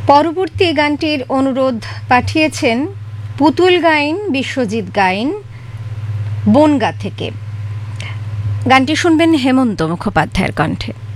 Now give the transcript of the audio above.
পরবর্তী গানটির অনুরোধ পাঠিয়েছেন পুতুল গাইন বিশ্বজিৎ গাইন বনগা থেকে। গানটি শুনবেন হেমন্ত মুখোপাধ্যায়ের কণ্ঠে।